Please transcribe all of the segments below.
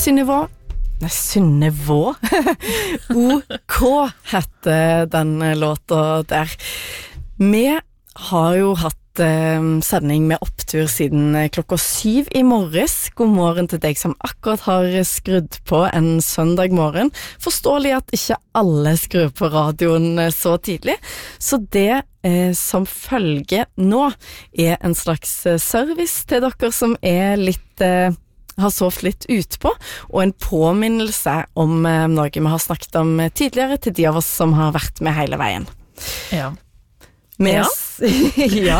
Synnevå OK heter den låta der. Vi har jo hatt sending med opptur siden klokka 7 i morges. God morgen til deg som akkurat har skrudd på en søndag morgen. Forståelig at ikke alle skrur på radioen så tidlig, så det som følger nå en slags service til dere som litt har sovet litt utpå, og en påminnelse om noe vi har snakket om tidligere til de av oss som har vært med hele veien. Ja. Ja.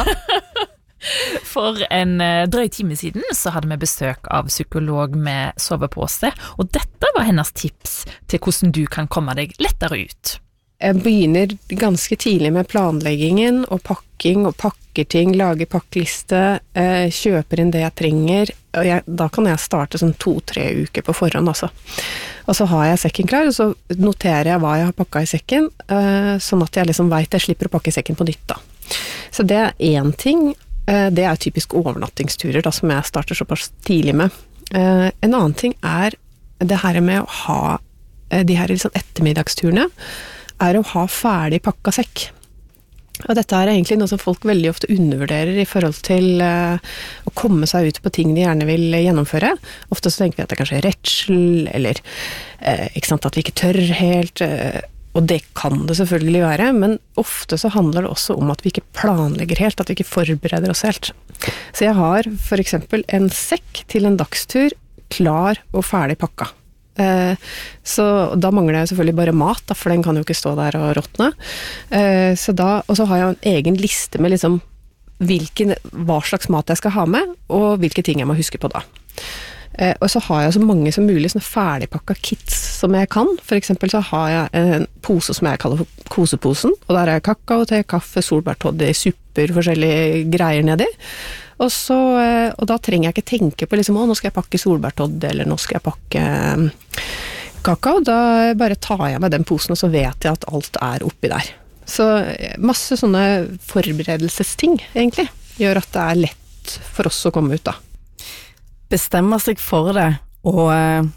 For en drøy time siden så hadde vi besøk av psykolog med sovepose, og dette var hennes tips til hvordan du kan komme deg lettere ut. Jeg begynner ganske tidlig med planleggingen og pakking og pakker ting, lager pakkliste, kjøper inn det jeg trenger, og da kan jeg starte sånn 2-3 uker på forhånd altså. Og så har jeg sekken klar, og så noterer jeg hva jeg har pakket i sekken, sånn at jeg liksom vet jeg slipper å pakke sekken på nytt da. Så det en ting, det typisk overnattingsturer da, som jeg starter såpass tidlig med. En annen ting det her med å ha de her liksom ettermiddagsturene, å ha ferdig pakket sekk. Og dette egentlig noe som folk veldig ofte undervurderer i forhold til å komme seg ut på ting de gjerne vil gjennomføre. Ofte så tenker vi at det kanskje redsel, eller ikke sant, at vi ikke tør helt, og det kan det selvfølgelig være, men ofte så handler det også om at vi ikke planlegger helt, at vi ikke forbereder oss helt. Så jeg har for eksempel en sekk til en dagstur klar og ferdig pakket. Så da mangler jeg selvfølgelig bare mat da, for den kan jo ikke stå der og råtne. Og så har jeg en egen liste med liksom hva slags mat jeg skal ha med, og hvilke ting jeg må huske på da. Og så har jeg så mange som mulig sånne ferdigpakket kits som jeg kan. For eksempel så har jeg en pose som jeg kaller for koseposen, og der kakao, te, kaffe, solbærtoddy, supper, forskjellige greier nedi. Og da trenger jeg ikke tenke på liksom, nå skal jeg pakke solbærtoddy, eller nå skal jeg pakke kakao. Da bare tar jeg med den posen, og så vet jeg at alt oppi der. Så masse sånne forberedelsesting, egentlig, gjør at det lett for oss å komme ut da. Bestemme seg for det, og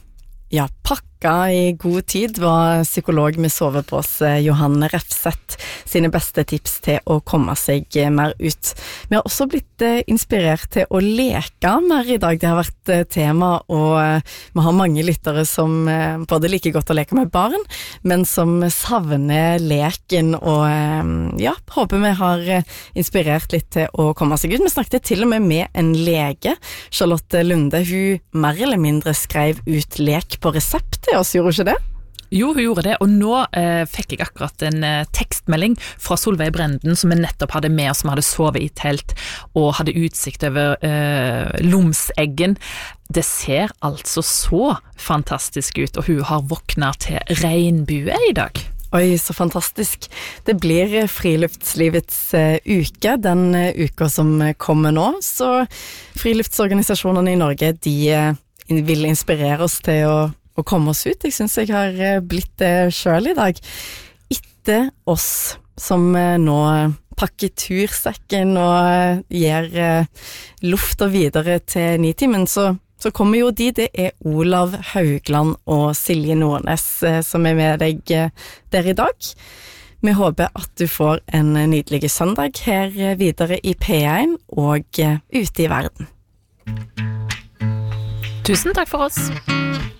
pakka i god tid var psykolog med sovepose Johanne Refseth sine beste tips til å komme seg mer ut. Vi har også blitt inspirert til å leke mer i dag. Det har vært tema, og vi har mange lyttere som både liker godt å leke med barn, men som savner leken, og håper vi har inspirert litt til å komme seg ut. Vi snakket til og med en lege, Charlotte Lunde. Hun mer eller mindre skrev ut lek på resept til oss, gjorde hun ikke det? Jo, hun gjorde det, og nå fikk jeg akkurat en tekstmelding fra Solveig Brenden som vi nettopp hadde med oss, som hadde sovet i telt og hadde utsikt over Lomseggen. Det ser altså så fantastisk ut, og hun har våknet til regnbue i dag. Oi, så fantastisk. Det blir friluftslivets uke, den uka som kommer nå, så friluftsorganisasjonene i Norge, de vil inspirere oss til å komme oss ut. Jeg synes jeg har blitt det selv i dag. Etter oss som nå pakker tursekken og gir lufta videre til Nitimen, så kommer jo det Olav Haugland og Silje Nordnes som med deg der i dag. Vi håper at du får en nydelig søndag her videre i P1 og ute i verden. Tusen takk for oss.